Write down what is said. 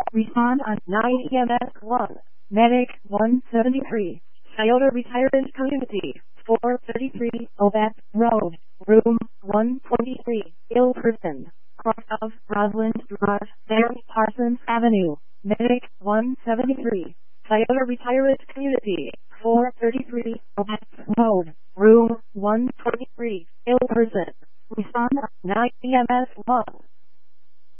Respond on 9 EMS 1. Medic 173. Toyota Retirement Community 433 Obet Road. Room 123. Ill person. Cross of Rosalind Drive, Mary Parsons Avenue. Medic 173. Toyota Retirement Community 433 Obet Road. Room 123. Ill person. Respond 9 EMS 1.